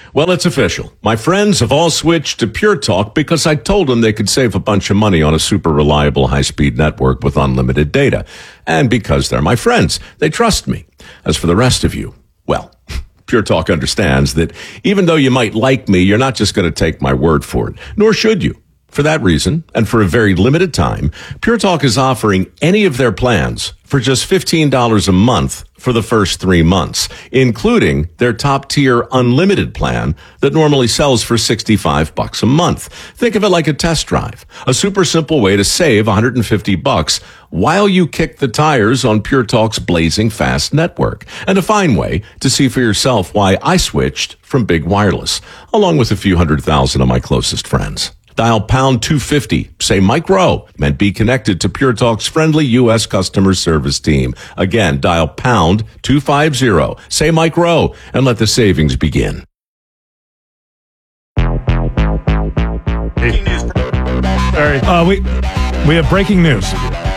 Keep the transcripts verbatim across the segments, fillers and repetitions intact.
Well, it's official. My friends have all switched to Pure Talk because I told them they could save a bunch of money on a super reliable high-speed network with unlimited data. And because they're my friends, they trust me. As for the rest of you, well, Pure Talk understands that even though you might like me, you're not just going to take my word for it, nor should you. For that reason, and for a very limited time, Pure Talk is offering any of their plans for just fifteen dollars a month for the first three months, including their top-tier unlimited plan that normally sells for sixty-five bucks a month. Think of it like a test drive, a super simple way to save one hundred fifty bucks while you kick the tires on Pure Talk's blazing fast network, and a fine way to see for yourself why I switched from big wireless, along with a few hundred thousand of my closest friends. Dial pound two fifty, say Mike Rowe, and be connected to Pure Talk's friendly U S customer service team. Again, dial pound two fifty, say Mike Rowe, and let the savings begin. Breaking news. Sorry. Uh, we, we have breaking news.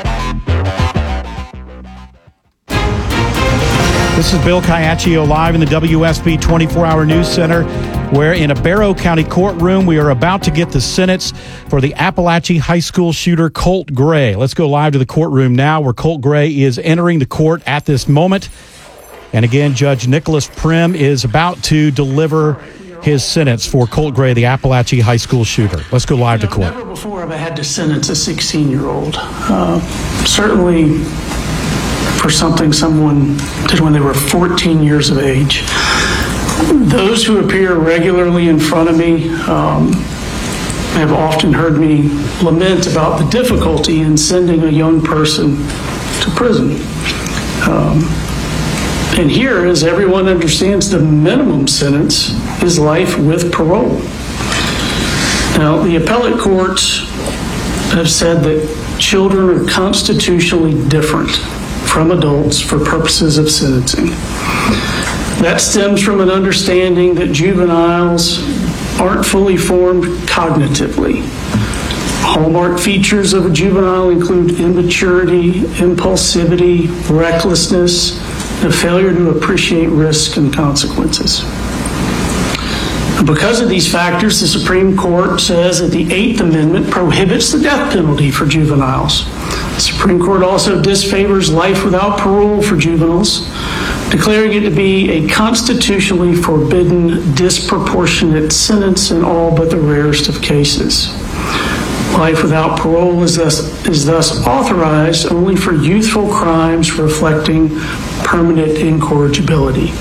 This is Bill Caiaccio live in the W S B twenty-four hour News Center, where in a Barrow County courtroom, we are about to get the sentence for the Appalachia High School shooter Colt Gray. Let's go live to the courtroom now, where Colt Gray is entering the court at this moment. And again, Judge Nicholas Prim is about to deliver his sentence for Colt Gray, the Appalachia High School shooter. Let's go live you know, to court. Never before have I had to sentence a sixteen-year-old. Uh, certainly for something someone did when they were fourteen years of age. Those who appear regularly in front of me um, have often heard me lament about the difficulty in sending a young person to prison. Um, and here, as everyone understands, the minimum sentence is life with parole. Now, the appellate courts have said that children are constitutionally different from adults for purposes of sentencing. That stems from an understanding that juveniles aren't fully formed cognitively. Hallmark features of a juvenile include immaturity, impulsivity, recklessness, and a failure to appreciate risk and consequences. Because of these factors, the Supreme Court says that the Eighth Amendment prohibits the death penalty for juveniles. The Supreme Court also disfavors life without parole for juveniles, declaring it to be a constitutionally forbidden, disproportionate sentence in all but the rarest of cases. Life without parole is thus, is thus authorized only for youthful crimes reflecting permanent incorrigibility.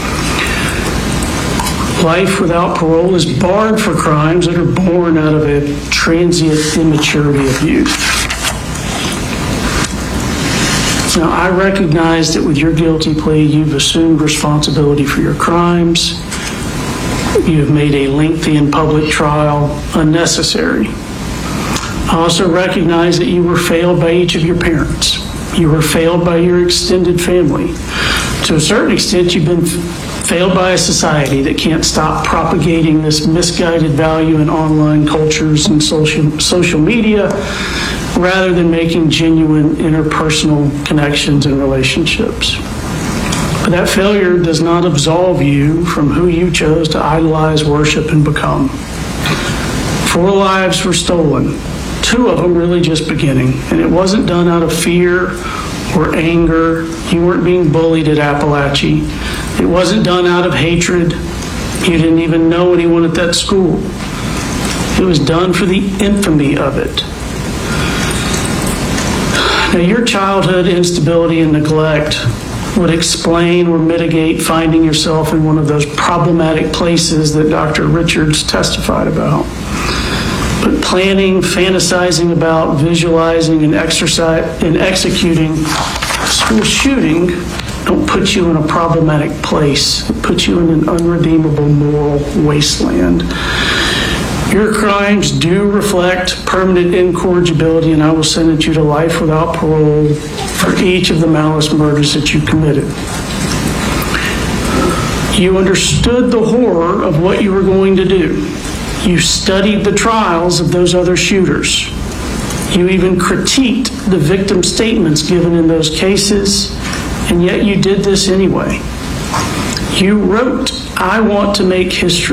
Life without parole is barred for crimes that are born out of a transient immaturity of youth. Now, I recognize that with your guilty plea, you've assumed responsibility for your crimes. You have made a lengthy and public trial unnecessary. I also recognize that you were failed by each of your parents. You were failed by your extended family. To a certain extent, you've been failed by a society that can't stop propagating this misguided value in online cultures and social social media, rather than making genuine interpersonal connections and relationships. But that failure does not absolve you from who you chose to idolize, worship, and become. Four lives were stolen, two of them really just beginning, and it wasn't done out of fear or anger. You weren't being bullied at Appalachia. It wasn't done out of hatred. You didn't even know anyone at that school. It was done for the infamy of it. Now, your childhood instability and neglect would explain or mitigate finding yourself in one of those problematic places that Doctor Richards testified about. But planning, fantasizing about, visualizing, and exercise and executing school shooting don't put you in a problematic place. It puts you in an unredeemable moral wasteland. Your crimes do reflect permanent incorrigibility, and I will sentence you to life without parole for each of the malice murders that you committed. You understood the horror of what you were going to do. You studied the trials of those other shooters. You even critiqued the victim statements given in those cases, and yet you did this anyway. You wrote, "I want to make history."